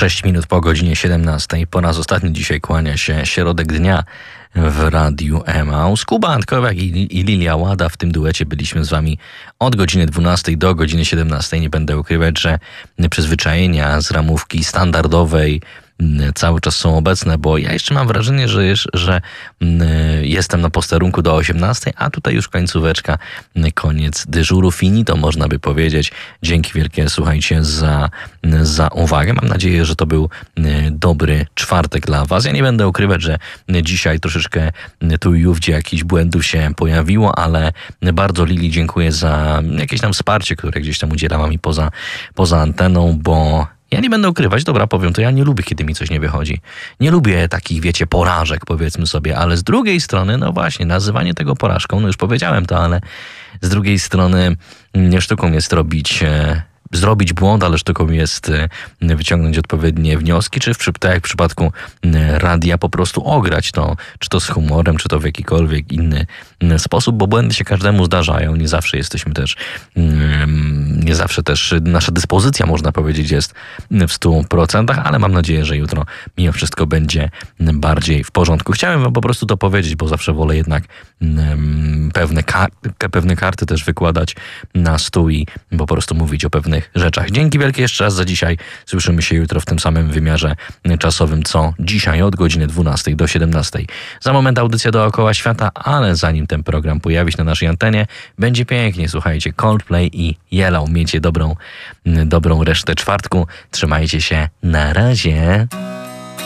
6 minut po godzinie 17. Po raz ostatni dzisiaj kłania się środek dnia w Radiu Emaus. Kuba Antkowiak i Lilia Łada. W tym duecie byliśmy z wami od godziny 12 do godziny 17. Nie będę ukrywać, że przyzwyczajenia z ramówki standardowej cały czas są obecne, bo ja jeszcze mam wrażenie, że jestem na posterunku do 18, a tutaj już końcóweczka, koniec dyżuru, finito można by powiedzieć. Dzięki wielkie, słuchajcie, za uwagę. Mam nadzieję, że to był dobry czwartek dla was. Ja nie będę ukrywać, że dzisiaj troszeczkę tu i ówdzie jakichś błędów się pojawiło, ale bardzo Lili dziękuję za jakieś tam wsparcie, które gdzieś tam udzielała mi poza anteną, bo ja nie będę ukrywać, dobra, powiem to, ja nie lubię, kiedy mi coś nie wychodzi. Nie lubię takich, wiecie, porażek, powiedzmy sobie, ale z drugiej strony, no właśnie, nazywanie tego porażką, no już powiedziałem to, ale z drugiej strony nie sztuką jest zrobić błąd, ale sztuką jest wyciągnąć odpowiednie wnioski, czy tak jak w przypadku radia po prostu ograć to, czy to z humorem, czy to w jakikolwiek inny sposób, bo błędy się każdemu zdarzają, nie zawsze jesteśmy też, nie zawsze też nasza dyspozycja, można powiedzieć, jest w 100%, ale mam nadzieję, że jutro mimo wszystko będzie bardziej w porządku. Chciałem wam po prostu to powiedzieć, bo zawsze wolę jednak pewne karty też wykładać na stół i po prostu mówić o pewnych rzeczach. Dzięki wielkie jeszcze raz za dzisiaj. Słyszymy się jutro w tym samym wymiarze czasowym, co dzisiaj od godziny 12 do 17. Za moment audycja dookoła świata, ale zanim ten program pojawi się na naszej antenie, będzie pięknie. Słuchajcie, Coldplay i Yellow. Miejcie dobrą resztę czwartku. Trzymajcie się. Na razie.